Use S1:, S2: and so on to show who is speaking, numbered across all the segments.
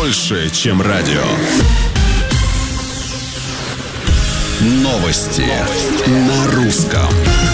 S1: больше, чем радио. Новости на русском.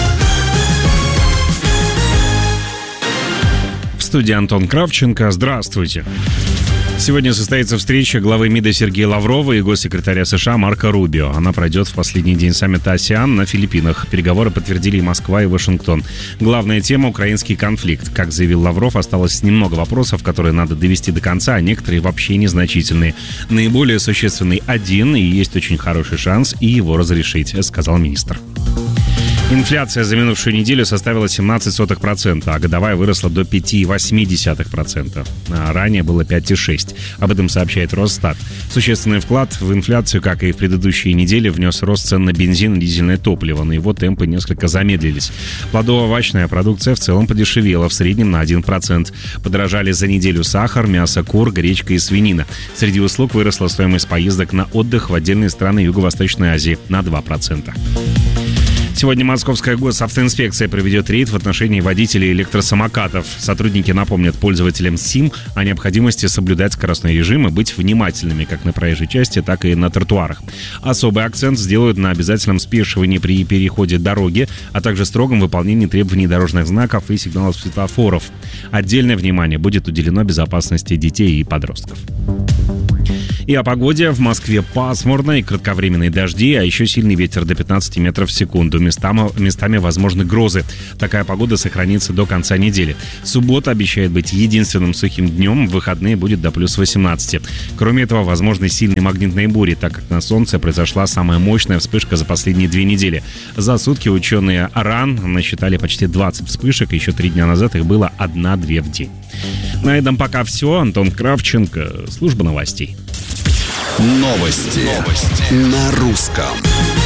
S2: В студии Антон Кравченко. Здравствуйте. Сегодня состоится встреча главы МИДа Сергея Лаврова и госсекретаря США Марко Рубио. Она пройдет в последний день саммита АСЕАН на Филиппинах. Переговоры подтвердили и Москва, и Вашингтон. Главная тема — украинский конфликт. Как заявил Лавров, осталось немного вопросов, которые надо довести до конца, а некоторые вообще незначительные. Наиболее существенный один, и есть очень хороший шанс и его разрешить, сказал министр. Инфляция за минувшую неделю составила 0,17%, а годовая выросла до 5,8%. Ранее было 5,6%. Об этом сообщает Росстат. Существенный вклад в инфляцию, как и в предыдущие недели, внес рост цен на бензин и дизельное топливо. На его темпы несколько замедлились. Плодово-овощная продукция в целом подешевела, в среднем на 1%. Подорожали за неделю сахар, мясо кур, гречка и свинина. Среди услуг выросла стоимость поездок на отдых в отдельные страны Юго-Восточной Азии на 2%. Сегодня Московская госавтоинспекция проведет рейд в отношении водителей электросамокатов. Сотрудники напомнят пользователям СИМ о необходимости соблюдать скоростной режим и быть внимательными как на проезжей части, так и на тротуарах. Особый акцент сделают на обязательном спешивании при переходе дороги, а также строгом выполнении требований дорожных знаков и сигналов светофоров. Отдельное внимание будет уделено безопасности детей и подростков. И о погоде. В Москве пасмурно и кратковременные дожди, а еще сильный ветер до 15 метров в секунду. Местами возможны грозы. Такая погода сохранится до конца недели. Суббота обещает быть единственным сухим днем, в выходные будет до плюс 18. Кроме этого, возможны сильные магнитные бури, так как на Солнце произошла самая мощная вспышка за последние 2 недели. За сутки ученые РАН насчитали почти 20 вспышек, еще 3 дня назад их было 1-2 в день. На этом пока все. Антон Кравченко, служба новостей.
S1: Новости на русском.